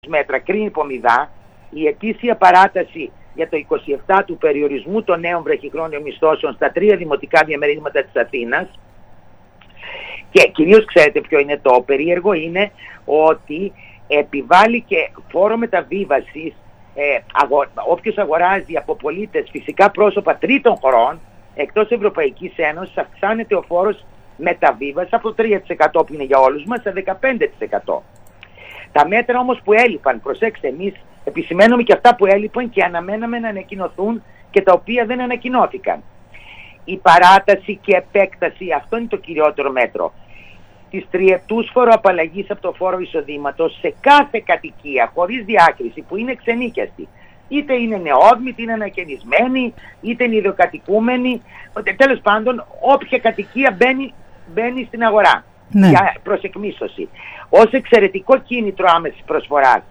μέτρα κρίνει υπομηδά, η ετήσια παράταση για το 27 του περιορισμού των νέων βραχυχρόνιων μισθώσεων στα 3 δημοτικά διαμερίσματα της Αθήνας. Και κυρίως ξέρετε ποιο είναι το περίεργο, είναι ότι επιβάλλει και φόρο μεταβίβασης. Όποιος αγοράζει από πολίτες φυσικά πρόσωπα τρίτων χωρών εκτός Ευρωπαϊκής Ένωσης, αυξάνεται ο φόρος μεταβίβασης από το 3% που είναι για όλους μας σε 15%. Τα μέτρα όμως που έλειπαν, προσέξτε, εμείς επισημαίνουμε και αυτά που έλειπαν και αναμέναμε να ανακοινωθούν και τα οποία δεν ανακοινώθηκαν. Η παράταση και επέκταση, αυτό είναι το κυριότερο μέτρο, της τριετούς φοροαπαλλαγής από το φόρο εισοδήματος σε κάθε κατοικία, χωρίς διάκριση, που είναι ξενίκιαστη. Είτε είναι νεόδμη, είτε είναι ανακαινισμένη, είτε είναι ιδιοκατοικούμενη. Τέλος πάντων, όποια κατοικία μπαίνει στην αγορά για προσεκμίσωση. Ως εξαιρετικό κίνητρο άμεσης προσφοράς.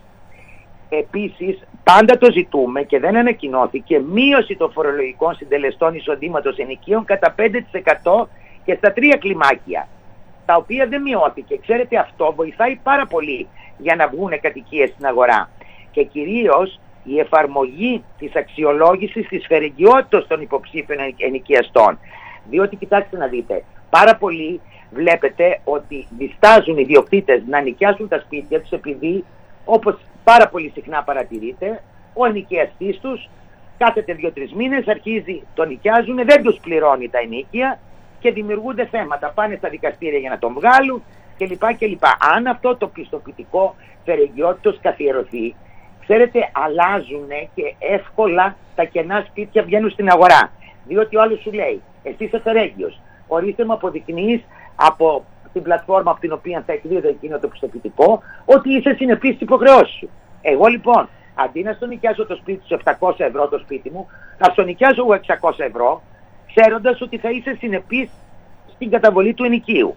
Επίσης, πάντα το ζητούμε και δεν ανακοινώθηκε μείωση των φορολογικών συντελεστών εισοδήματος ενοικίων κατά 5% και στα 3 κλιμάκια, τα οποία δεν μειώθηκε. Ξέρετε, αυτό βοηθάει πάρα πολύ για να βγουν κατοικίες στην αγορά. Και κυρίως η εφαρμογή της αξιολόγησης της φερεγγιότητας των υποψήφιων ενοικιαστών. Διότι, κοιτάξτε να δείτε, πάρα πολλοί βλέπετε ότι διστάζουν οι ιδιοκτήτες να νοικιάσουν τα σπίτια τους, επειδή, όπως πάρα πολύ συχνά παρατηρείτε, ο ενοικιαστής τους κάθεται 2-3 μήνες, αρχίζει, το νοικιάζουν, δεν τους πληρώνει τα ενοίκια και δημιουργούνται θέματα. Πάνε στα δικαστήρια για να τον βγάλουν κλπ. Αν αυτό το πιστοποιητικό φερεγγιότητος καθιερωθεί, ξέρετε, αλλάζουν και εύκολα τα κενά σπίτια βγαίνουν στην αγορά. Διότι ο άλλος σου λέει, εσύ είσαι φερέγγιος, ορίστε μου αποδεικνύεις από την πλατφόρμα από την οποία θα εκδίδεται εκείνο το πιστοποιητικό ότι είσαι συνεπής στις υποχρεώσεις σου. Εγώ λοιπόν, αντί να στο νοικιάσω το σπίτι σου 700 ευρώ το σπίτι μου, θα στο νοικιάσω εγώ 600 ευρώ, ξέροντας ότι θα είσαι συνεπής στην καταβολή του ενοικίου.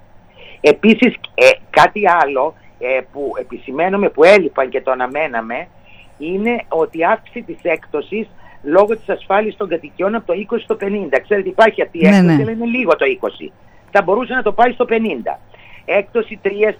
Επίσης, κάτι άλλο που επισημαίνομαι, που έλειπαν και το αναμέναμε, είναι ότι η αύξηση της έκπτωσης λόγω της ασφάλισης των κατοικιών από το 20% στο 50%. Ξέρετε, υπάρχει αυτή η έκπτωση, αλλά είναι λίγο το 20%. Θα μπορούσε να το πάει στο 50%. Έκπτωση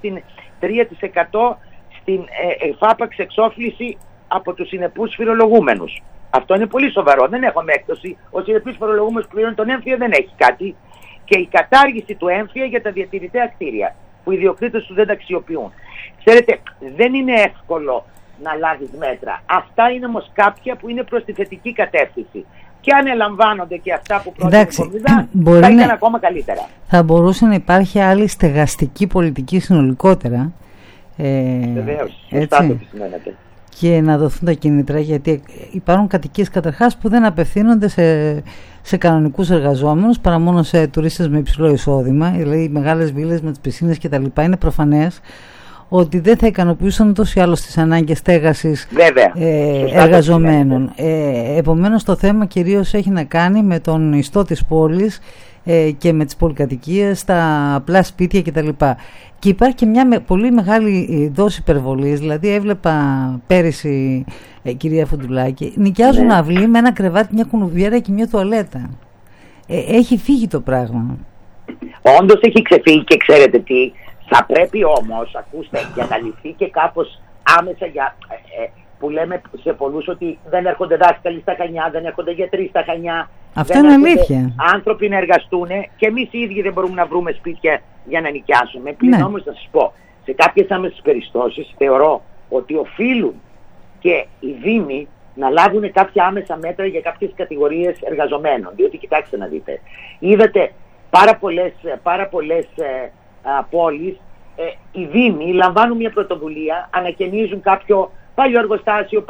3% στην εφάπαξ εξόφληση από τους συνεπούς φορολογούμενους. Αυτό είναι πολύ σοβαρό. Δεν έχουμε έκπτωση. Ο συνεπής φορολογούμενος πληρώνει τον έμφυα, δεν έχει κάτι. Και η κατάργηση του έμφυα για τα διατηρητέα κτίρια, που οι ιδιοκτήτες του δεν τα αξιοποιούν. Ξέρετε, δεν είναι εύκολο να λάβεις μέτρα. Αυτά είναι όμως κάποια που είναι προς τη θετική κατεύθυνση. Και αν ελαμβάνονται και αυτά που πρότεινε η Κομιδά, θα ήταν ακόμα καλύτερα. Θα μπορούσε να υπάρχει άλλη στεγαστική πολιτική συνολικότερα. Βεβαίως, σωστά το επισημαίνετε. Και να δοθούν τα κίνητρα, γιατί υπάρχουν κατοικίες καταρχάς που δεν απευθύνονται σε κανονικούς εργαζόμενους, παρά μόνο σε τουρίστες με υψηλό εισόδημα. Δηλαδή οι μεγάλες βίλες με τις πισίνες κτλ. Είναι προφανές ότι δεν θα ικανοποιούσαν ούτως ή άλλως τις ανάγκες στέγασης εργαζομένων. Επομένως το θέμα κυρίως έχει να κάνει με τον ιστό της πόλης και με τις πολυκατοικίες, τα απλά σπίτια κτλ. Και υπάρχει και μια πολύ μεγάλη δόση υπερβολής. Δηλαδή έβλεπα πέρυσι, κυρία Φουντουλάκη, νοικιάζουν αυλή με ένα κρεβάτι, μια κουνουβιέρα και μια τουαλέτα. Έχει φύγει το πράγμα. Όντως έχει ξεφύγει και ξέρετε τι, θα πρέπει όμως, ακούστε, για να λυθεί και κάπως άμεσα, που λέμε σε πολλούς ότι δεν έρχονται δάσκαλοι στα Χανιά, δεν έρχονται γιατροί στα Χανιά. Αυτό είναι αλήθεια. Άνθρωποι να εργαστούν και εμείς οι ίδιοι δεν μπορούμε να βρούμε σπίτια για να νοικιάσουμε. Πλην όμως να σας πω, σε κάποιες άμεσες περιπτώσεις θεωρώ ότι οφείλουν και οι Δήμοι να λάβουν κάποια άμεσα μέτρα για κάποιες κατηγορίες εργαζομένων. Διότι κοιτάξτε να δείτε, είδατε πάρα πολλές πόλεις, οι Δήμοι λαμβάνουν μια πρωτοβουλία, ανακαινίζουν κάποιο παλιό εργοστάσιο,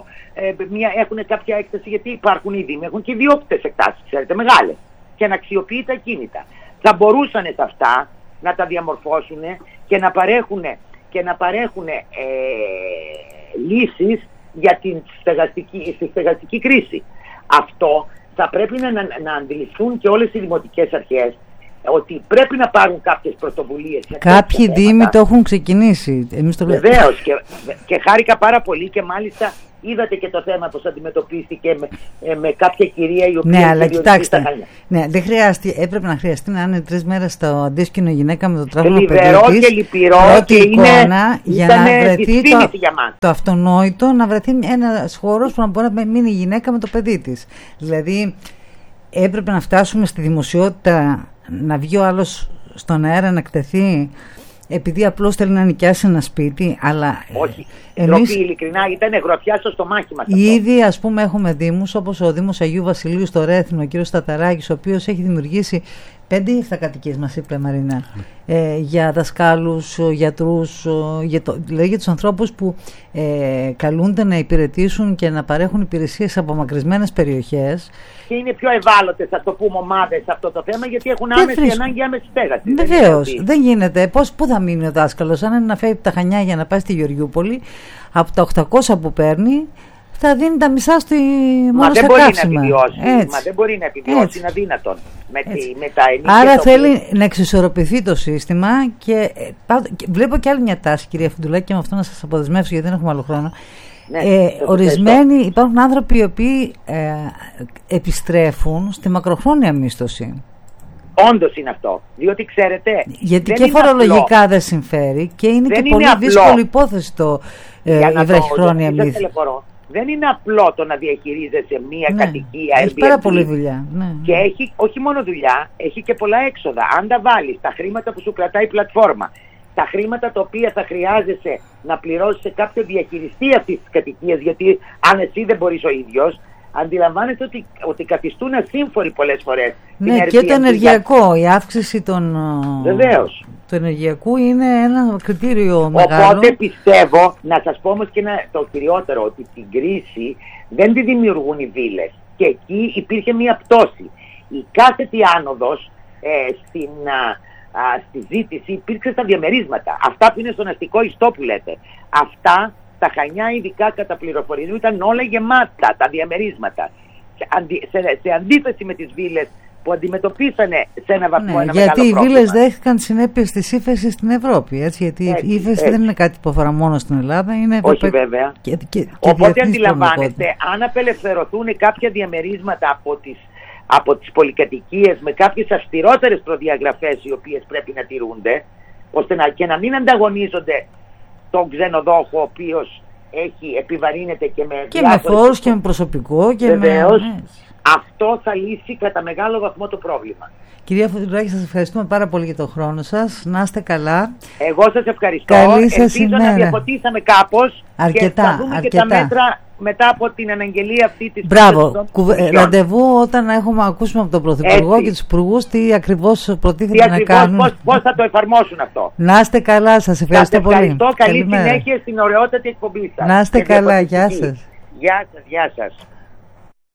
έχουν κάποια έκταση, γιατί υπάρχουν οι Δήμοι, έχουν και ιδιόκτητες εκτάσεις, ξέρετε, μεγάλες, και να αξιοποιεί τα κίνητα. Θα μπορούσαν σε αυτά να τα διαμορφώσουν και να παρέχουν λύσεις για στη στεγαστική κρίση. Αυτό θα πρέπει να αντιληφθούν και όλες οι δημοτικές αρχές ότι πρέπει να πάρουν κάποιες πρωτοβουλίες. Κάποιοι δήμοι το έχουν ξεκινήσει. Βεβαίως, και χάρηκα πάρα πολύ, και μάλιστα είδατε και το θέμα πώς αντιμετωπίστηκε με κάποια κυρία η οποία... Ναι, αλλά κοιτάξτε, ναι, δεν χρειάζεται, έπρεπε να χρειαστεί να είναι 3 μέρες στο αντίσκηνο γυναίκα με το τράγωνο παιδί της. Και λυπηρό, και εικόνα, για να βρεθεί το αυτονόητο, να βρεθεί ένας χώρος που να μπορεί να μείνει η γυναίκα με το παιδί της. Δηλαδή έπρεπε να φτάσουμε στη δημοσιότητα, να βγει ο άλλος στον αέρα να εκτεθεί επειδή απλώς θέλει να νοικιάσει ένα σπίτι, αλλά όχι, εμείς ειλικρινά ήταν γροθιά στο στομάχι μας. Ήδη ας πούμε έχουμε δήμους όπως ο Δήμος Αγίου Βασιλείου στο Ρέθινο, ο κύριος Σταταράκης, ο οποίος έχει δημιουργήσει 5 ή 7 κατοικίες, μας είπε Μαρίνα, για δασκάλους, γιατρούς, δηλαδή για τους ανθρώπους που καλούνται να υπηρετήσουν και να παρέχουν υπηρεσίες σε απομακρυσμένες περιοχές. Και είναι πιο ευάλωτες, ας το πούμε, ομάδες σε αυτό το θέμα, γιατί έχουν άμεση ανάγκη άμεση στέγαση. Βεβαίως, δεν γίνεται. Πού θα μείνει ο δάσκαλος, αν είναι να φεύγει από τα Χανιά για να πάει στη Γεωργιούπολη, από τα 800 που παίρνει, θα δίνει τα μισά μόνο στα καύσιμα. Μα δεν μπορεί να επιβιώσει, είναι αδύνατον με τα ενίκια. Άρα θέλει να εξισορροπηθεί το σύστημα και βλέπω και άλλη μια τάση, κυρία Φουντουλάκη, και με αυτό να σας αποδεσμεύσω γιατί δεν έχουμε άλλο χρόνο. Ορισμένοι υπάρχουν άνθρωποι οι οποίοι επιστρέφουν στη μακροχρόνια μίσθωση. Όντως είναι αυτό, διότι ξέρετε, γιατί και φορολογικά απλό. Δεν συμφέρει και είναι δεν και πολύ δύσκολη υπόθεση η βραχυχρόνια μίσθωση. Δεν είναι απλό το να διαχειρίζεσαι μία κατοικία. Έχει πάρα πολλή δουλειά. Ναι. Και έχει όχι μόνο δουλειά, έχει και πολλά έξοδα. Αν τα βάλεις, τα χρήματα που σου κρατάει η πλατφόρμα, τα χρήματα τα οποία θα χρειάζεσαι να πληρώσεις σε κάποιο διαχειριστή αυτής της κατοικίας, γιατί αν εσύ δεν μπορείς ο ίδιος, αντιλαμβάνεσαι ότι καθιστούν ασύμφοροι πολλές φορές. Ναι, και το ενεργειακό, η αύξηση Βεβαίως. του ενεργειακού είναι ένα κριτήριο μεγάλο. Οπότε πιστεύω, να σας πω όμως και το κυριότερο, ότι την κρίση δεν τη δημιουργούν οι βίλες. Και εκεί υπήρχε μια πτώση. Η κάθετη άνοδος στη ζήτηση υπήρξε στα διαμερίσματα. Αυτά που είναι στον αστικό ιστό που λέτε. Αυτά τα Χανιά, ειδικά κατά πληροφορία, ήταν όλα γεμάτα τα διαμερίσματα. Σε αντίθεση με τις βίλες που αντιμετωπίσανε σε ένα βαθμό ένα μεγάλο πρόβλημα. Γιατί οι βίλες δέχτηκαν συνέπειες της ύφεσης στην Ευρώπη. Έτσι, γιατί η ύφεση δεν είναι κάτι που αφορά μόνο στην Ελλάδα. Είναι όχι βέβαια. Οπότε αντιλαμβάνεστε, αν απελευθερωθούν κάποια διαμερίσματα από τις πολυκατοικίες με κάποιες αυστηρότερες προδιαγραφές οι οποίες πρέπει να τηρούνται, ώστε να μην ανταγωνίζονται τον ξενοδόχο ο οποίος επιβαρύνεται και με φόρους και με προσωπικό και βεβαίως, αυτό θα λύσει κατά μεγάλο βαθμό το πρόβλημα. Κυρία Φουντουλάκη, σας ευχαριστούμε πάρα πολύ για τον χρόνο σας. Να είστε καλά. Εγώ σας ευχαριστώ. Ελπίζω να διαφωτίσαμε κάπως αρκετά, και θα δούμε και τα μέτρα μετά από την αναγγελία αυτή της... Μπράβο. Ραντεβού όταν ακούσουμε από τον Πρωθυπουργό και τους υπουργούς τι ακριβώς προτίθεται να κάνουν. Πώς θα το εφαρμόσουν αυτό. Να είστε καλά. Σας ευχαριστώ πολύ. Ευχαριστώ. Καλή συνέχεια στην ωραιότατη εκπομπή σας. Να είστε καλά. Γεια σας. Γεια σας.